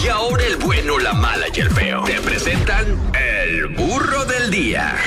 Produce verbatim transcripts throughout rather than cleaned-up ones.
Y ahora el bueno, la mala y el feo. Te presentan el burro del día.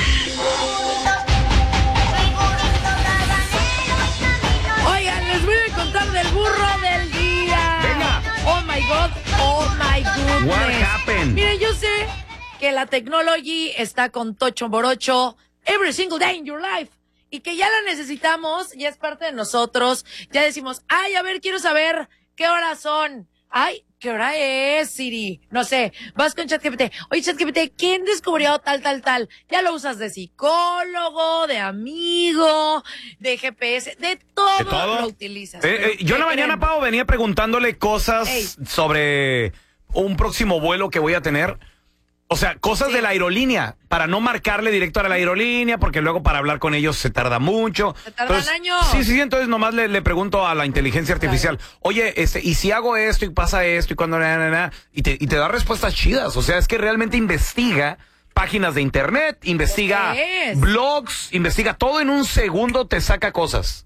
Oigan, les voy a contar del burro del día. Venga. Oh my God, oh my goodness. What happened? Miren, yo sé que la tecnología está con tocho morocho every single day in your life. Y que ya la necesitamos, ya es parte de nosotros. Ya decimos, ay, a ver, quiero saber qué horas son. Ay, ¿qué hora es, Siri? No sé, vas con ChatGPT. Oye, ChatGPT, ¿quién descubrió tal, tal, tal? Ya lo usas de psicólogo, de amigo, de G P S, de todo, ¿De todo? lo utilizas. Eh, eh, yo en la mañana, creen? Pau, venía preguntándole cosas Ey. sobre un próximo vuelo que voy a tener. O sea, cosas Sí. de la aerolínea, para no marcarle directo a la aerolínea, porque luego para hablar con ellos se tarda mucho. Se tardan Entonces, años. Sí, sí, entonces nomás le, le pregunto a la inteligencia artificial, oye, este, ¿y si hago esto y pasa esto y cuando... Na, na, na? Y, te, y te da respuestas chidas, o sea, es que realmente investiga páginas de internet, investiga ¿Qué es? blogs, investiga todo en un segundo, te saca cosas.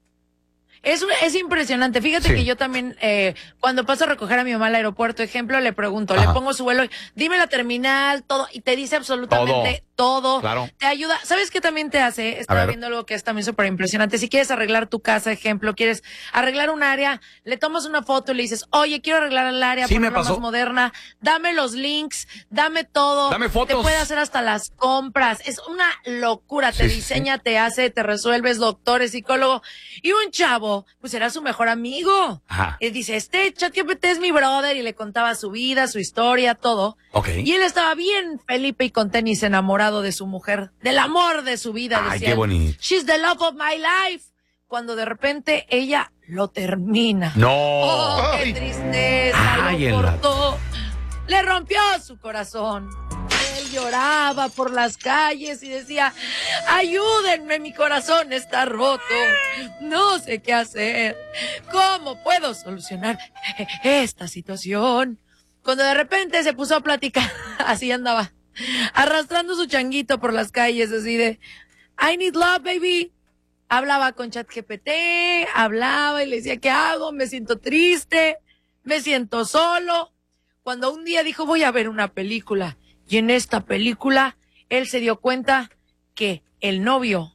Es, un- es impresionante. Fíjate Sí. que yo también, eh, cuando paso a recoger a mi mamá al aeropuerto, ejemplo, le pregunto, Ajá. le pongo su vuelo, dime la terminal, todo, y te dice absolutamente todo. Claro. Te ayuda. ¿Sabes qué también te hace? Estaba ver. viendo algo que es también súper impresionante. Si quieres arreglar tu casa, ejemplo, quieres arreglar un área, le tomas una foto y le dices, oye, quiero arreglar el área, Sí, me ponerla pasó. más moderna, dame los links, dame todo. Dame fotos. Te puede hacer hasta las compras. Es una locura. Te Sí, sí, diseña, te hace, te resuelves, doctores, psicólogo. Y un chavo, pues era su mejor amigo. Ajá. Y dice, este ChatGPT es mi brother, y le contaba su vida, su historia, todo. Ok. Y él estaba bien Felipe y con tenis, enamorado de su mujer, del amor de su vida. Ay, decía qué él. bonito. She's the love of my life. Cuando de repente ella lo termina. No. Oh, qué tristeza, Ay, lo el cortó. Le rompió su corazón. Él lloraba por las calles y decía, ayúdenme, mi corazón está roto. No sé qué hacer. ¿Cómo puedo solucionar esta situación? Cuando de repente se puso a platicar, así andaba, arrastrando su changuito por las calles, así de, I need love, baby. Hablaba con ChatGPT, hablaba y le decía, ¿qué hago? Me siento triste, me siento solo. Cuando un día dijo, voy a ver una película, y en esta película él se dio cuenta que el novio